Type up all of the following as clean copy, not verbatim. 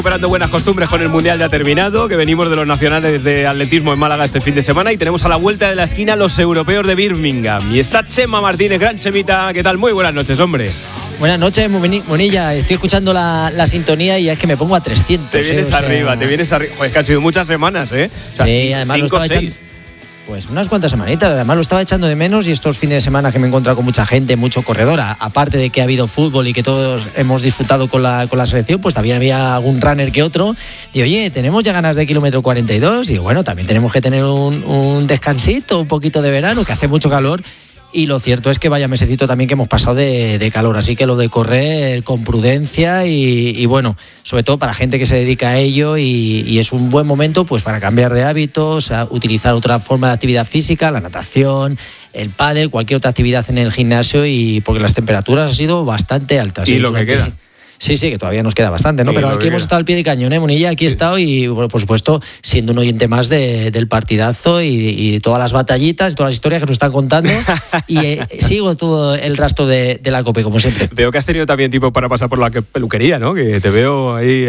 Recuperando buenas costumbres con el Mundial ya terminado, que venimos de los nacionales de atletismo en Málaga este fin de semana y tenemos a la vuelta de la esquina los europeos de Birmingham. Y está Chema Martínez, gran Chemita, ¿qué tal? Muy buenas noches, hombre. Buenas noches, Monilla. Estoy escuchando la sintonía y es que me pongo a 300. Te vienes arriba. Pues que han sido muchas semanas, ¿eh? O sea, sí, además 5 o 6. Pues unas cuantas semanitas, además lo estaba echando de menos y estos fines de semana que me he encontrado con mucha gente, mucho corredor, aparte de que ha habido fútbol y que todos hemos disfrutado con la selección, pues también había algún runner que otro. Y oye, tenemos ya ganas de kilómetro 42 y bueno, también tenemos que tener un descansito, un poquito de verano, que hace mucho calor. Y lo cierto es que vaya mesecito también que hemos pasado de calor, así que lo de correr con prudencia y bueno, sobre todo para gente que se dedica a ello y es un buen momento pues para cambiar de hábitos, a utilizar otra forma de actividad física, la natación, el pádel, cualquier otra actividad en el gimnasio y porque las temperaturas han sido bastante altas. Y lo que queda. Sí, que todavía nos queda bastante, ¿no? Pero aquí hemos estado al pie de cañón, Monilla, aquí he estado y, bueno, por supuesto, siendo un oyente más del partidazo y todas las batallitas y todas las historias que nos están contando y sigo todo el rastro de la COPE, como siempre. Veo que has tenido también tiempo para pasar por la peluquería, ¿no? Que te veo ahí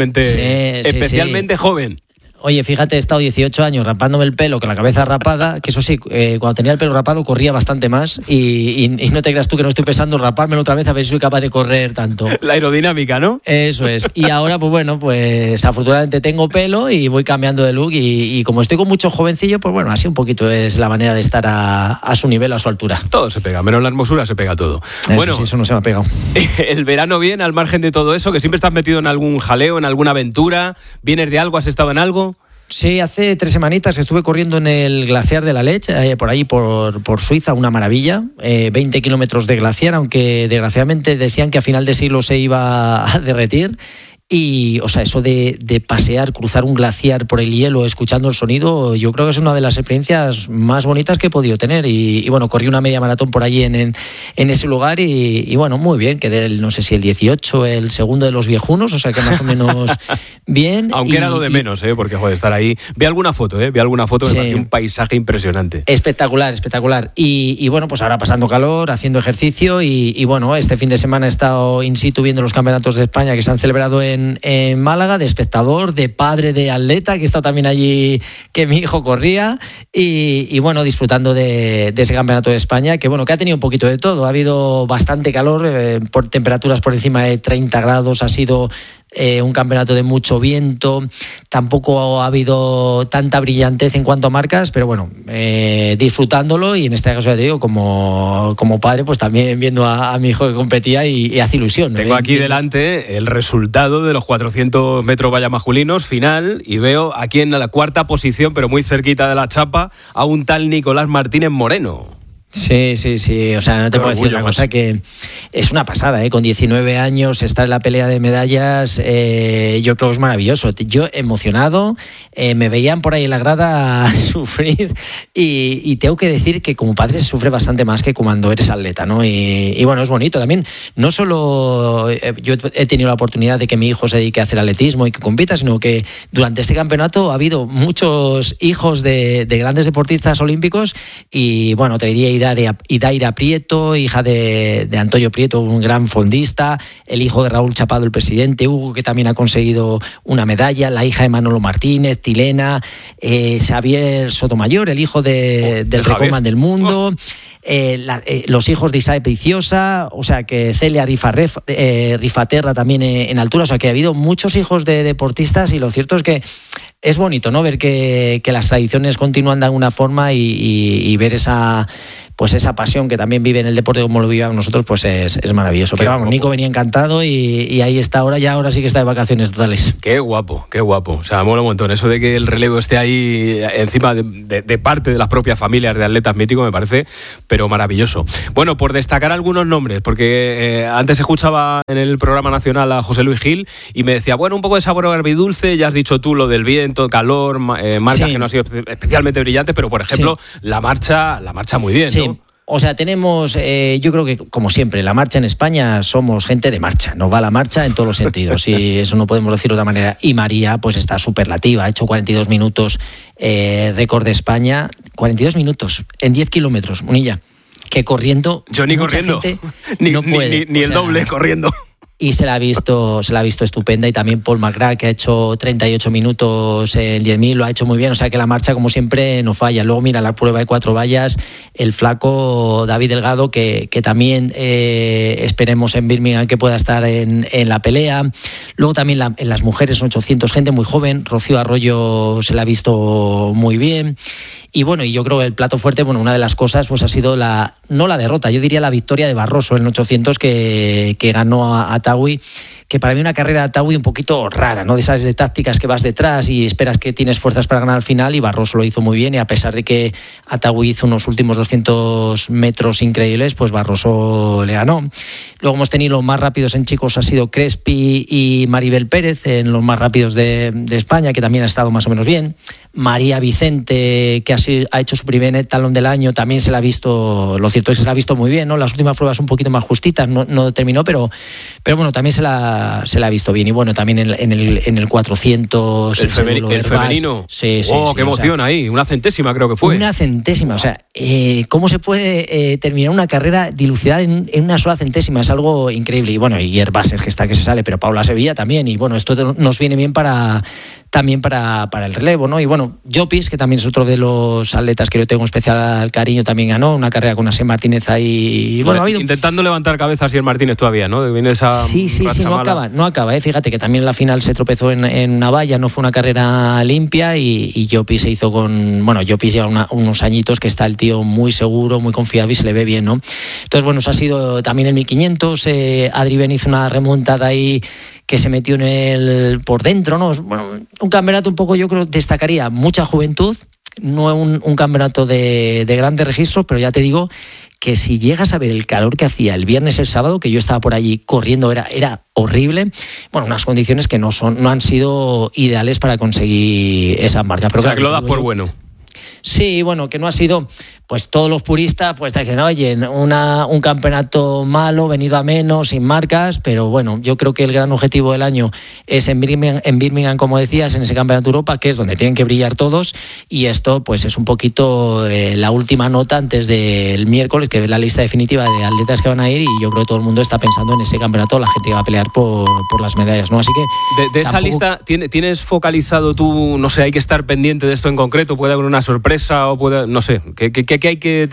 especialmente joven. Oye, fíjate, he estado 18 años rapándome el pelo con la cabeza rapada, que eso sí, cuando tenía el pelo rapado corría bastante más y no te creas tú que no estoy pensando rapármelo otra vez a ver si soy capaz de correr tanto. La aerodinámica, ¿no? Eso es. Y ahora, pues bueno, pues afortunadamente tengo pelo y voy cambiando de look y como estoy con muchos jovencillos, pues bueno, así un poquito es la manera de estar a su nivel, a su altura. Todo se pega, menos la hermosura se pega todo. Eso, bueno, sí, eso no se me ha pegado. El verano bien, al margen de todo eso, que siempre estás metido en algún jaleo, en alguna aventura, ¿vienes de algo, has estado en algo? Sí, hace 3 semanitas estuve corriendo en el glaciar de la Lech, por ahí por Suiza, una maravilla, 20 kilómetros de glaciar, aunque desgraciadamente decían que a final de siglo se iba a derretir. Y, o sea, eso de pasear, cruzar un glaciar por el hielo, escuchando el sonido, yo creo que es una de las experiencias más bonitas que he podido tener. Y bueno, corrí una media maratón por allí en ese lugar y bueno, muy bien. Quedé, no sé si el 18, el segundo de los viejunos, o sea que más o menos bien. Aunque era lo de menos, porque joder, estar ahí. Vi alguna foto, me pareció un paisaje impresionante. Espectacular. Y bueno, pues ahora pasando calor, haciendo ejercicio y bueno, este fin de semana he estado in situ viendo los campeonatos de España que se han celebrado en Málaga, de espectador, de padre de atleta, que he estado también allí, que mi hijo corría, y bueno, disfrutando de ese campeonato de España, que bueno, que ha tenido un poquito de todo, ha habido bastante calor, por temperaturas por encima de 30 grados, ha sido un campeonato de mucho viento, tampoco ha habido tanta brillantez en cuanto a marcas, pero bueno, disfrutándolo y en este caso ya te digo, como padre, pues también viendo a mi hijo que competía y hace ilusión. Tengo aquí delante el resultado de los 400 metros valla masculinos, final, y veo aquí en la 4ª posición, pero muy cerquita de la chapa, a un tal Nicolás Martínez Moreno. Sí, o sea, no te puedo decir una cosa que es una pasada, con 19 años estar en la pelea de medallas, yo creo que es maravilloso. Yo emocionado, me veían por ahí en la grada a sufrir y tengo que decir que como padre se sufre bastante más que cuando eres atleta, ¿no? Y bueno, es bonito también, no solo yo he tenido la oportunidad de que mi hijo se dedique a hacer atletismo y que compita, sino que durante este campeonato ha habido muchos hijos de grandes deportistas olímpicos y bueno, te diría Idaira Prieto, hija de Antonio Prieto, un gran fondista, el hijo de Raúl Chapado, el presidente, Hugo, que también ha conseguido una medalla, la hija de Manolo Martínez, Tilena, Xavier Sotomayor, el hijo del recordman del mundo, los hijos de Isaac Viciosa, o sea que Celia Rifaterra también en altura, o sea que ha habido muchos hijos de deportistas y lo cierto es que es bonito, ¿no? Ver que las tradiciones continúan de alguna forma y ver esa pasión que también vive en el deporte como lo vivíamos nosotros, pues es maravilloso. Pero vamos, Nico venía encantado y ahí está ahora sí que está de vacaciones totales. Qué guapo. O sea, mola un montón. Eso de que el relevo esté ahí encima de parte de las propias familias de atletas míticos me parece, pero maravilloso. Bueno, por destacar algunos nombres, porque antes escuchaba en el programa nacional a José Luis Gil y me decía, bueno, un poco de sabor agridulce, ya has dicho tú lo del viento, calor, marcas que no han sido especialmente brillantes, pero por ejemplo, la marcha muy bien, ¿no? O sea, tenemos, yo creo que como siempre, la marcha en España somos gente de marcha, nos va la marcha en todos los sentidos y eso no podemos decirlo de otra manera. Y María pues está superlativa, ha hecho 42 minutos, récord de España, 42 minutos en 10 kilómetros, Monilla, que corriendo... Yo ni corriendo, ni el doble corriendo. y se la ha visto estupenda, y también Paul McGrath, que ha hecho 38 minutos en 10.000, lo ha hecho muy bien, o sea que la marcha como siempre no falla. Luego mira la prueba de 4 vallas, el flaco David Delgado, que también esperemos en Birmingham que pueda estar en la pelea. Luego también en las mujeres 800, gente muy joven, Rocío Arroyo se la ha visto muy bien. Y bueno, y yo creo que el plato fuerte, bueno, una de las cosas pues ha sido no la derrota, yo diría la victoria de Barroso en 800 que ganó a Tawi, que para mí una carrera de Tawi un poquito rara, ¿no? De esas de tácticas que vas detrás y esperas que tienes fuerzas para ganar al final, y Barroso lo hizo muy bien, y a pesar de que Tawi hizo unos últimos 200 metros increíbles, pues Barroso le ganó. Luego hemos tenido los más rápidos en chicos, ha sido Crespi y Maribel Pérez en los más rápidos de España, que también ha estado más o menos bien. María Vicente, que ha hecho su primer talón del año, también se la ha visto, lo cierto es que se la ha visto muy bien, ¿no? Las últimas pruebas un poquito más justitas, no terminó, pero bueno, también se la ha visto bien. Y bueno, también en el 400... El femenino. Sí, qué emoción, o sea, ahí, una centésima creo que fue. Una centésima, o sea, ¿cómo se puede terminar una carrera dilucidada en una sola centésima? Es algo increíble. Y bueno, y Herbáser, que se sale, pero Paula Sevilla también, y bueno, esto nos viene bien para el relevo, ¿no? Y bueno, Llopis, que también es otro de los atletas que yo tengo un especial cariño, también ganó una carrera con Asier Martínez ahí. Y bueno, ha habido... Intentando levantar cabeza Asier Martínez todavía, ¿no? Viene esa sí, no acaba, Fíjate que también en la final se tropezó en una valla, no fue una carrera limpia, y Llopis se hizo Llopis lleva unos añitos que está el tío muy seguro, muy confiado y se le ve bien, ¿no? Entonces, bueno, eso ha sido también el 1500, Adri Ben hizo una remontada ahí que se metió por dentro, ¿no? Bueno, un campeonato un poco, yo creo, destacaría mucha juventud, no un campeonato de grandes registros, pero ya te digo que si llegas a ver el calor que hacía el viernes y el sábado, que yo estaba por allí corriendo, era horrible. Bueno, unas condiciones que no han sido ideales para conseguir esa marca. Pero o sea, claro, que lo das por bueno. Sí, bueno, que no ha sido, pues todos los puristas pues te dicen, oye, un campeonato malo, venido a menos, sin marcas, pero bueno, yo creo que el gran objetivo del año es en Birmingham, como decías, en ese campeonato de Europa, que es donde tienen que brillar todos, y esto pues es un poquito la última nota antes del miércoles, que es la lista definitiva de atletas que van a ir, y yo creo que todo el mundo está pensando en ese campeonato, la gente que va a pelear por las medallas, ¿no? Así que... De esa lista, ¿tienes focalizado tú, no sé, hay que estar pendiente de esto en concreto, puede haber una sorpresa o puede, no sé, ¿de qué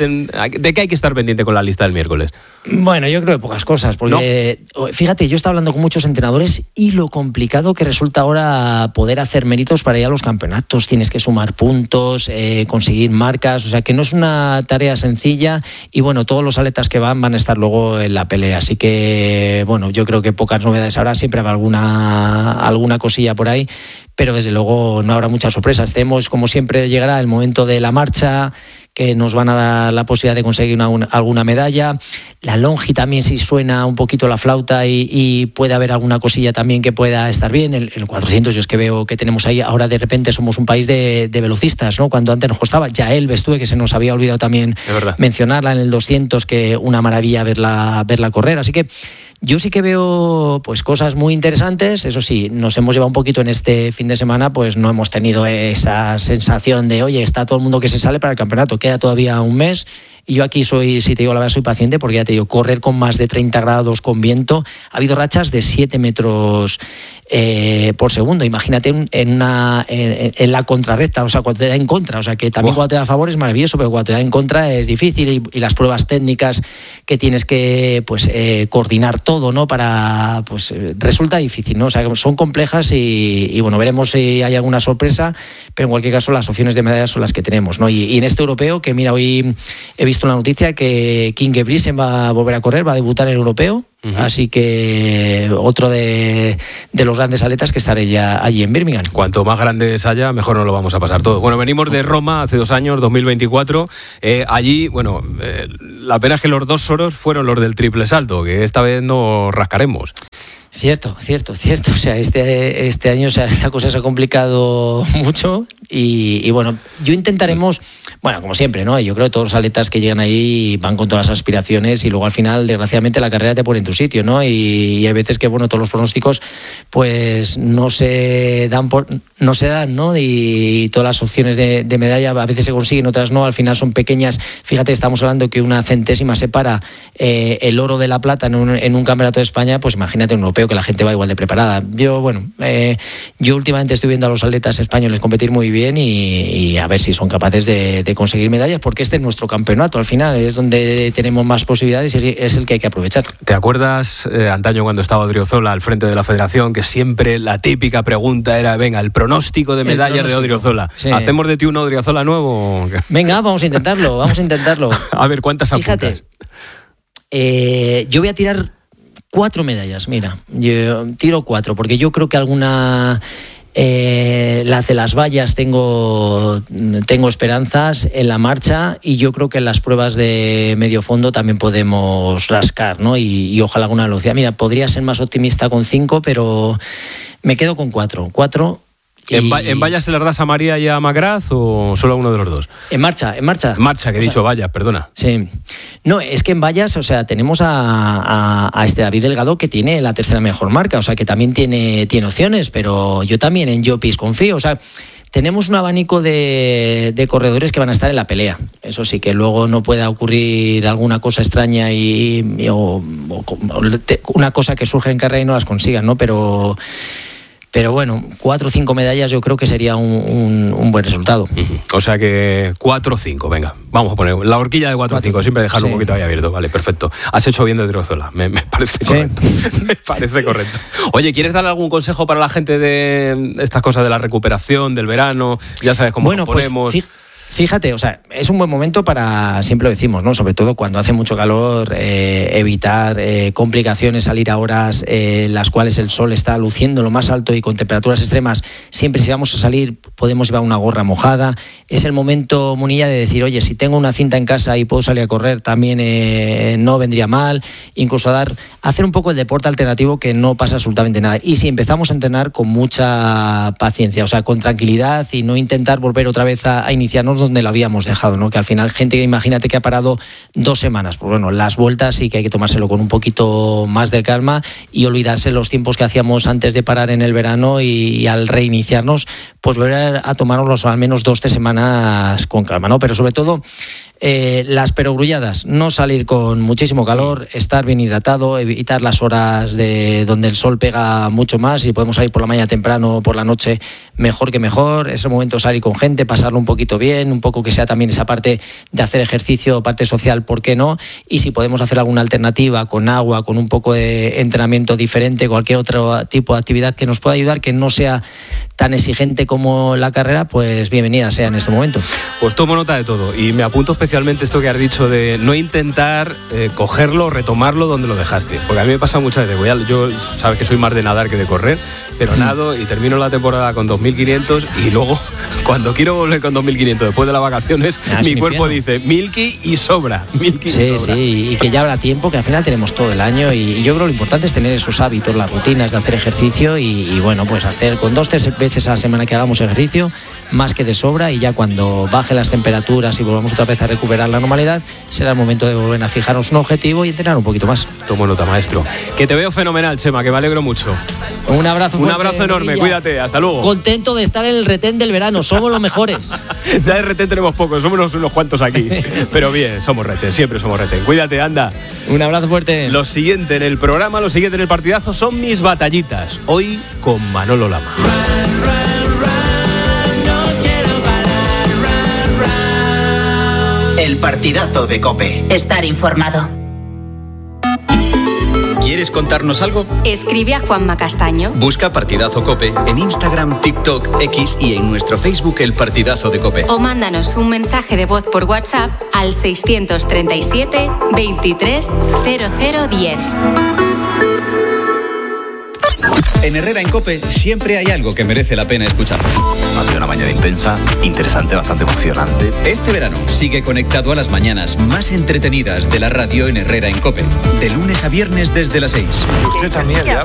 hay que estar pendiente con la lista del miércoles? Bueno, yo creo que pocas cosas, porque fíjate, yo estaba hablando con muchos entrenadores y lo complicado que resulta ahora poder hacer méritos para ir a los campeonatos. Tienes que sumar puntos, conseguir marcas, o sea que no es una tarea sencilla, y bueno, todos los atletas que van a estar luego en la pelea, así que bueno, yo creo que pocas novedades habrá, siempre habrá alguna cosilla por ahí, pero desde luego no habrá muchas sorpresas. Tenemos, como siempre, llegará el momento de la marcha, que nos van a dar la posibilidad de conseguir alguna medalla. La longi también, si suena un poquito la flauta y puede haber alguna cosilla también que pueda estar bien. El 400, yo es que veo que tenemos ahí, ahora de repente somos un país de velocistas, ¿no? Cuando antes nos costaba. Yael Bestúe, que se nos había olvidado también mencionarla en el 200, que una maravilla verla correr. Así que yo sí que veo pues cosas muy interesantes. Eso sí, nos hemos llevado un poquito en este fin de semana, pues no hemos tenido esa sensación de, oye, está todo el mundo que se sale para el campeonato, queda todavía un mes. Y yo aquí si te digo la verdad, soy paciente, porque ya te digo, correr con más de 30 grados con viento, ha habido rachas de 7 metros por segundo. Imagínate en la contrarrecta, o sea, cuando te da en contra, o sea, que también cuando te da a favor es maravilloso, pero cuando te da en contra es difícil, y las pruebas técnicas que tienes que coordinar todo, ¿no? Para, pues resulta difícil, ¿no? O sea, son complejas y bueno, veremos si hay alguna sorpresa, pero en cualquier caso las opciones de medallas son las que tenemos, ¿no? Y en este europeo, que mira, hoy he visto una noticia que King Gebrisen va a volver a correr, va a debutar en el europeo. Así que otro de los grandes atletas que estaré ya allí en Birmingham. Cuanto más grandes haya, mejor nos lo vamos a pasar todo. Bueno, venimos de Roma hace 2 años, 2024. Allí, bueno, la pena es que los 2 oros fueron los del triple salto, que esta vez nos rascaremos. Cierto. O sea, este año, o sea, la cosa se ha complicado mucho y bueno, yo intentaremos, bueno, como siempre, ¿no? Yo creo que todos los atletas que llegan ahí van con todas las aspiraciones y luego al final, desgraciadamente, la carrera te pone en tu sitio, ¿no? Y hay veces que, bueno, todos los pronósticos pues no se dan, ¿no? Y todas las opciones de medalla a veces se consiguen, otras no, al final son pequeñas. Fíjate, estamos hablando que una centésima separa el oro de la plata en un campeonato de España, pues imagínate un europeo que la gente va igual de preparada. Yo últimamente estoy viendo a los atletas españoles competir muy bien y a ver si son capaces de conseguir medallas, porque este es nuestro campeonato, al final es donde tenemos más posibilidades y es el que hay que aprovechar. ¿Te acuerdas antaño cuando estaba Odriozola al frente de la federación, que siempre la típica pregunta era, venga, el pronóstico de medallas de Odriozola? Sí. ¿Hacemos de ti un Odriozola nuevo? Venga, vamos a intentarlo. A ver, ¿cuántas apuntas? Fíjate, yo voy a tirar 4 medallas, mira, yo tiro 4, porque yo creo que alguna... las de las vallas tengo esperanzas, en la marcha, y yo creo que en las pruebas de medio fondo también podemos rascar, ¿no? Y ojalá alguna velocidad. Mira, podría ser más optimista con 5, pero me quedo con 4. ¿En vallas se las das a María y a Magraz o solo a uno de los dos? En marcha. Marcha, que he dicho vallas, perdona. Sí. No, es que en vallas, o sea, tenemos a este David Delgado, que tiene la tercera mejor marca, o sea, que también tiene opciones, pero yo también en Llopis confío, o sea, tenemos un abanico de corredores que van a estar en la pelea. Eso sí, que luego no pueda ocurrir alguna cosa extraña o una cosa que surge en carrera y no las consigan, ¿no? Pero bueno, 4 o 5 medallas yo creo que sería un buen resultado. O sea que 4 o 5, venga, vamos a poner la horquilla de 4 o 5, siempre dejarlo un poquito ahí abierto, vale, perfecto. Has hecho bien de Odriozola, me parece correcto. Me parece correcto. Oye, ¿quieres darle algún consejo para la gente de estas cosas de la recuperación, del verano? Ya sabes cómo nos ponemos... Pues, fíjate, o sea, es un buen momento para, siempre lo decimos, ¿no? Sobre todo cuando hace mucho calor, evitar complicaciones, salir a horas en las cuales el sol está luciendo lo más alto y con temperaturas extremas. Siempre si vamos a salir podemos llevar una gorra mojada. Es el momento, Munilla, de decir, oye, si tengo una cinta en casa y puedo salir a correr, también no vendría mal. Incluso hacer un poco el deporte alternativo, que no pasa absolutamente nada. Y si empezamos a entrenar con mucha paciencia, o sea, con tranquilidad, y no intentar volver otra vez a iniciarnos donde lo habíamos dejado, ¿no? Que al final gente, imagínate que ha parado 2 semanas, pues bueno, las vueltas sí que hay que tomárselo con un poquito más de calma y olvidarse los tiempos que hacíamos antes de parar en el verano, y al reiniciarnos pues volver a tomárnoslos al menos 2-3 semanas con calma, ¿no? Pero sobre todo las perogrulladas, no salir con muchísimo calor, estar bien hidratado, evitar las horas donde el sol pega mucho más. Si podemos salir por la mañana temprano o por la noche, mejor que mejor. Es el momento de salir con gente, pasarlo un poquito bien, un poco que sea también esa parte de hacer ejercicio, parte social, ¿por qué no? Y si podemos hacer alguna alternativa con agua, con un poco de entrenamiento diferente, cualquier otro tipo de actividad que nos pueda ayudar, que no sea tan exigente como la carrera, pues bienvenida sea en este momento. Pues tomo nota de todo y me apunto especialmente esto que has dicho de no intentar cogerlo, retomarlo donde lo dejaste, porque a mí me pasa muchas veces, yo sabes que soy más de nadar que de correr, pero nado y termino la temporada con 2.500 y luego cuando quiero volver con 2.500 después de las vacaciones, mi cuerpo dice Milky y sobra. Sí, y que ya habrá tiempo, que al final tenemos todo el año, y yo creo que lo importante es tener esos hábitos, las rutinas de hacer ejercicio y bueno, pues hacer con 2-3 veces a la semana que hagamos ejercicio, más que de sobra, y ya cuando bajen las temperaturas y volvamos otra vez a recuperar la normalidad, será el momento de volver a fijarnos un objetivo y entrenar un poquito más. Tomo nota, maestro. Que te veo fenomenal, Chema, que me alegro mucho. Un abrazo fuerte, un abrazo enorme, María. Cuídate, hasta luego. Contento de estar en el retén del verano, somos los mejores. Ya de retén tenemos pocos, somos unos cuantos aquí, pero bien, somos retén, siempre somos retén. Cuídate, anda. Un abrazo fuerte. Lo siguiente en el programa, lo siguiente en el partidazo son mis batallitas, hoy con Manolo Lama. El partidazo de COPE. Estar informado. ¿Quieres contarnos algo? Escribe a Juanma Castaño. Busca Partidazo COPE en Instagram, TikTok, X y en nuestro Facebook El Partidazo de COPE. O mándanos un mensaje de voz por WhatsApp al 637 23 0010. En Herrera en COPE siempre hay algo que merece la pena escuchar. Ha sido una mañana intensa, interesante, bastante emocionante. Este verano sigue conectado a las mañanas más entretenidas de la radio en Herrera en COPE. De lunes a viernes desde las 6. Usted también,